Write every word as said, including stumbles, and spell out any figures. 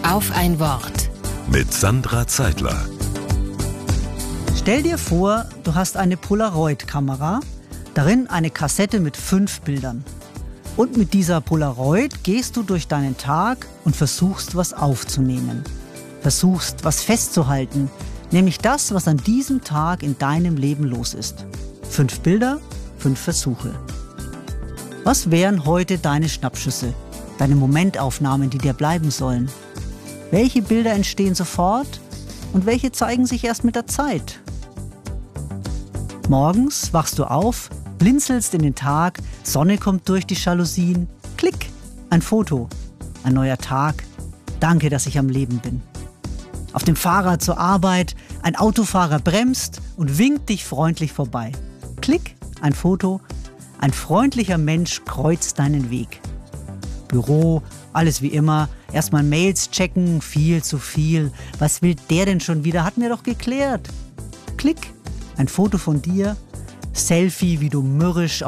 Auf ein Wort. Mit Sandra Zeitler. Stell dir vor, du hast eine Polaroid-Kamera, darin eine Kassette mit fünf Bildern. Und mit dieser Polaroid gehst du durch deinen Tag und versuchst, was aufzunehmen. Versuchst, was festzuhalten, nämlich das, was an diesem Tag in deinem Leben los ist. Fünf Bilder, fünf Versuche. Was wären heute deine Schnappschüsse, deine Momentaufnahmen, die dir bleiben sollen? Welche Bilder entstehen sofort und welche zeigen sich erst mit der Zeit? Morgens wachst du auf, blinzelst in den Tag, Sonne kommt durch die Jalousien. Klick, ein Foto, ein neuer Tag. Danke, dass ich am Leben bin. Auf dem Fahrrad zur Arbeit, ein Autofahrer bremst und winkt dich freundlich vorbei. Klick, ein Foto, ein freundlicher Mensch kreuzt deinen Weg. Büro, alles wie immer, erstmal Mails checken, viel zu viel. Was will der denn schon wieder? Hatten wir doch geklärt. Klick, ein Foto von dir, Selfie, wie du mürrisch